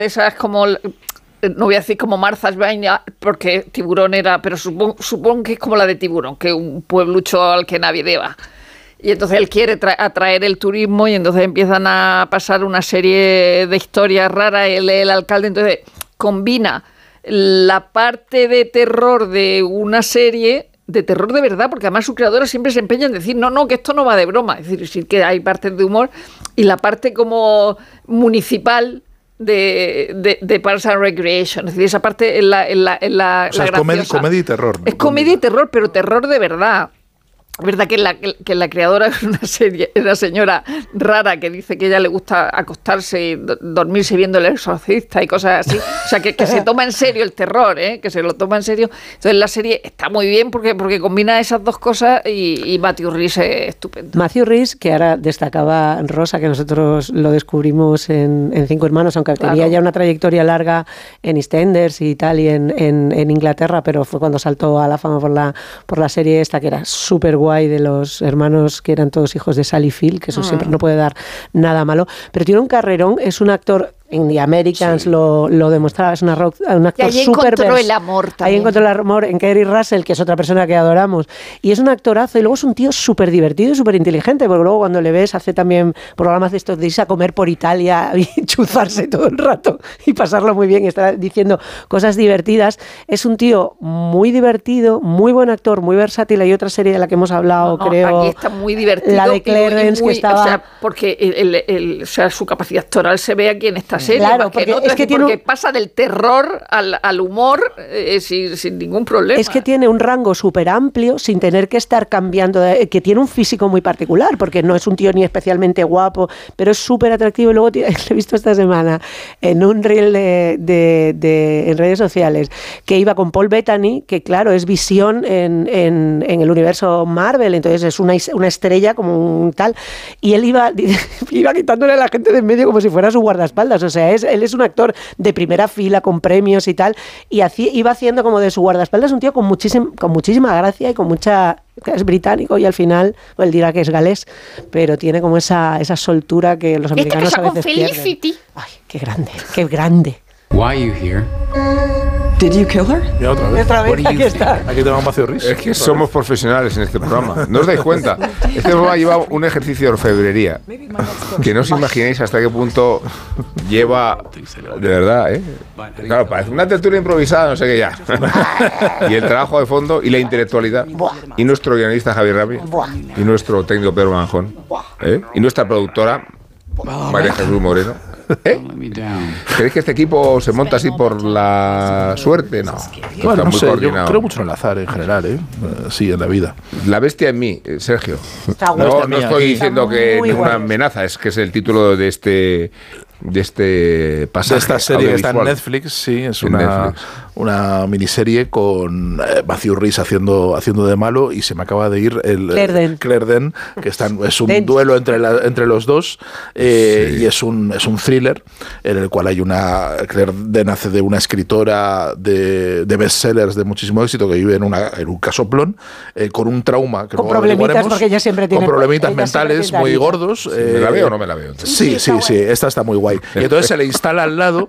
esa es como... No voy a decir como Martha's Vineyard, porque Tiburón era... Pero supongo que es como la de Tiburón, que es un pueblucho al que nadie va. Y entonces él quiere atraer el turismo y entonces empiezan a pasar una serie de historias raras. Él es el alcalde, entonces combina la parte de terror de una serie, de terror de verdad, porque además su creadora siempre se empeña en decir, no, que esto no va de broma. Es decir, sí que hay partes de humor y la parte como municipal de Parks and Recreation. Es decir, esa parte es la o sea, es comedia y terror, ¿no? Es comedia y terror, pero terror de verdad. Es verdad que la creadora es una señora rara que dice que a ella le gusta acostarse y dormirse viendo El Exorcista y cosas así. O sea, que se toma en serio el terror, que se lo toma en serio. Entonces la serie está muy bien porque combina esas dos cosas y Matthew Rhys es estupendo. Matthew Rhys, que ahora destacaba Rosa, que nosotros lo descubrimos en Cinco Hermanos, aunque tenía ya una trayectoria larga en EastEnders y tal, y en Inglaterra, pero fue cuando saltó a la fama por la serie esta, que era súper guay, de los hermanos que eran todos hijos de Sally Field, que eso siempre no puede dar nada malo, pero tiene un carrerón, es un actor... En The Americans lo demostraba, es un actor súper... encontró el amor también. Ahí encontró el amor en Kerry Russell, que es otra persona que adoramos. Y es un actorazo, y luego es un tío súper divertido y súper inteligente, porque luego cuando le ves, hace también programas de estos de irse a comer por Italia y chuzarse todo el rato y pasarlo muy bien y estar diciendo cosas divertidas. Es un tío muy divertido, muy buen actor, muy versátil. Hay otra serie de la que hemos hablado, creo... Aquí está muy divertido. La de Clarence, que estaba... O sea, porque su capacidad actoral se ve aquí en esta serie, claro, porque pasa del terror al humor sin ningún problema. Es que tiene un rango súper amplio sin tener que estar cambiando, que tiene un físico muy particular, porque no es un tío ni especialmente guapo, pero es súper atractivo. Y luego lo he visto esta semana en un reel en redes sociales, que iba con Paul Bettany, que claro, es Visión en el universo Marvel, entonces es una estrella como un tal, y él iba quitándole a la gente de en medio como si fuera su guardaespaldas. O sea, él es un actor de primera fila con premios y tal, y iba haciendo como de su guardaespaldas un tío con muchísima gracia y con mucha... Es británico y al final él dirá que es galés, pero tiene como esa soltura que los americanos a veces pierden. Ay, qué grande. Why are you here? Did you kill her? Ya otra vez. Aquí está. Aquí tenemos Matthew Rhys. Es que somos profesionales en este programa. ¿No os dais cuenta? Este programa lleva un ejercicio de orfebrería que no os imagináis hasta qué punto lleva, de verdad, Claro, parece una tertulia improvisada, no sé qué ya. Y el trabajo de fondo y la intelectualidad. Y nuestro guionista Javier Rabi. Y nuestro técnico Pedro Manjón. Y nuestra productora María Jesús Moreno. ¿Creéis que este equipo se monta así por la suerte? No. Bueno, no sé, yo creo mucho en el azar en general, sí, en la vida. La bestia en mí, Sergio. No estoy diciendo que ninguna amenaza, es que es el título de este pasaje. De esta serie que está en Netflix, sí, es una miniserie con Matthew Rhys haciendo de malo, y se me acaba de ir el Claire Danes, que es un duelo entre los dos, y es un thriller en el cual hay Claire Danes hace de una escritora de bestsellers de muchísimo éxito que vive en un casoplón con un trauma que con problemitas, porque ella siempre tiene con problemitas mentales muy gordos. ¿Me la veo o no me la veo? Entonces? Sí, esta está muy guay. Y entonces se le instala al lado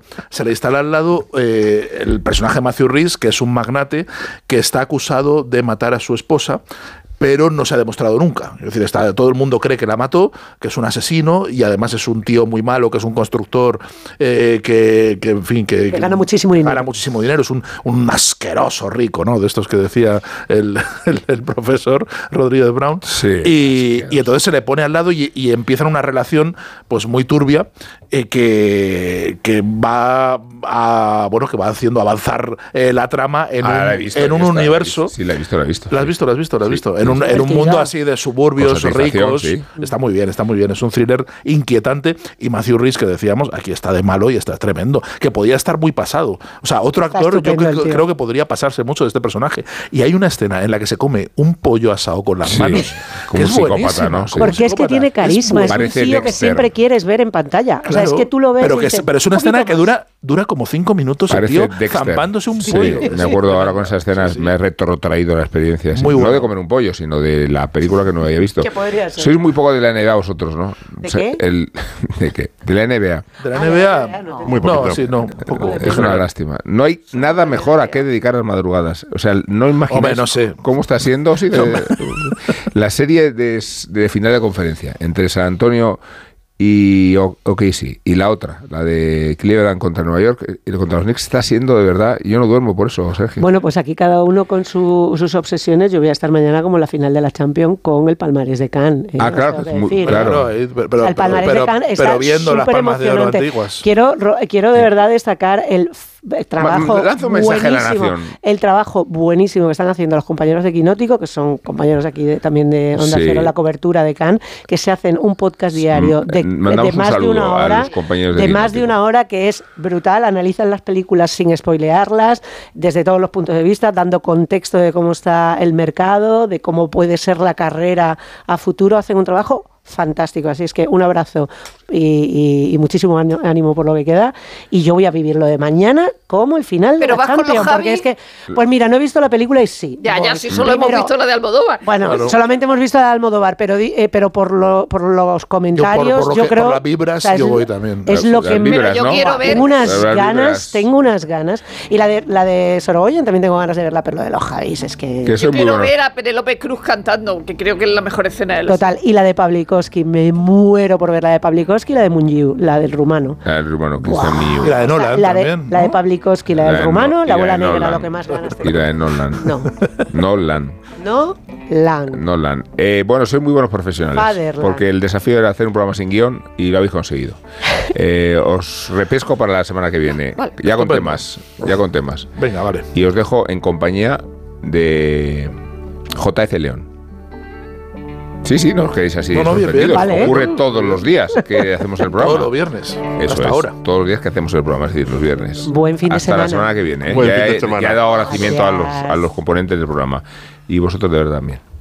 el personaje de Matthew Rhys, que es un magnate que está acusado de matar a su esposa, pero no se ha demostrado nunca. Es decir, todo el mundo cree que la mató, que es un asesino, y además es un tío muy malo, que es un constructor que gana muchísimo dinero. Gana muchísimo dinero, es un asqueroso rico, ¿no? De estos que decía el profesor Rodríguez de Brown. Sí, y entonces se le pone al lado y empiezan una relación pues muy turbia que va haciendo avanzar la trama en un universo. Sí, la he visto. ¿La has visto? En un mundo así de suburbios ricos. Sí. Está muy bien. Es un thriller inquietante, y Matthew Rhys, que decíamos, aquí está de malo y está tremendo, que podía estar muy pasado. O sea, otro actor yo creo que podría pasarse mucho de este personaje. Y hay una escena en la que se come un pollo asado con las manos, que es buenísima, ¿no? Porque es que tiene carisma, es un tío que siempre quieres ver en pantalla. O sea, es que tú lo ves pero es una escena que dura dura como 5 minutos el tío zampándose un pollo. Me acuerdo ahora con esas escenas, me he retrotraído la experiencia. Muy bueno. No de comer un pollo, sino de la película que no había visto. ¿Qué podría ser? Sois muy poco de la NBA vosotros, ¿no? ¿De qué? ¿De qué? De la NBA. De la NBA, no. Muy poquito. No, sí, no, poco. Es una lástima. No hay nada mejor a qué dedicar las madrugadas. O sea, no imagináis no sé cómo está siendo la serie de final de conferencia entre San Antonio y OKC, y la otra, la de Cleveland contra Nueva York y contra los Knicks, está siendo de verdad, yo no duermo por eso, Sergio. Bueno, pues aquí cada uno con sus obsesiones. Yo voy a estar mañana como la final de la Champions con el palmarés de Cannes. Claro, claro. Pero el palmarés de Cannes está viendo las palmas de oro antiguas. Quiero de verdad destacar el trabajo buenísimo, el trabajo buenísimo que están haciendo los compañeros de Quinótico, que son compañeros aquí también de Onda Cero, la cobertura de Cannes, que se hacen un podcast diario de más de una hora, que es brutal, analizan las películas sin spoilearlas, desde todos los puntos de vista, dando contexto de cómo está el mercado, de cómo puede ser la carrera a futuro, hacen un trabajo fantástico, así es que un abrazo y muchísimo ánimo por lo que queda, y yo voy a vivir lo de mañana como el final de la Champions, porque es que, pues mira, no he visto la película y sí. Ya, sí, solo hemos visto la de Almodóvar. Bueno, claro. Solamente hemos visto la de Almodóvar, pero por los comentarios, yo creo... Por las vibras, yo voy también. Es lo que yo quiero ver. Tengo unas ganas, y la de Sorogoyen también tengo ganas de verla, pero lo de los Javis es que... Yo quiero ver a Penélope Cruz cantando, que creo que es la mejor escena de los... Total, y la de Pavlikovsky, me muero por ver la de Pavlikovsky y la de Mungiu, la del rumano. La del rumano, Cristian Mungiu. Y la de Nolan también, la de Pavlikovsky, la del rumano, la bola negra, lo que más ganas tengo. Y la de Nolan. Nolan. Bueno, sois muy buenos profesionales, porque el desafío era hacer un programa sin guión y lo habéis conseguido. Os repesco para la semana que viene. Vale. Ya con temas. Venga, vale. Y os dejo en compañía de J.F. León. Sí, no os quedéis así sorprendidos. Vale. Ocurre todos los días que hacemos el programa. Todos los viernes. Eso hasta ahora. Todos los días que hacemos el programa, es decir, los viernes. Buen fin de semana. Hasta la semana que viene. Ya he dado agradecimiento a los componentes del programa. Y vosotros de verdad también.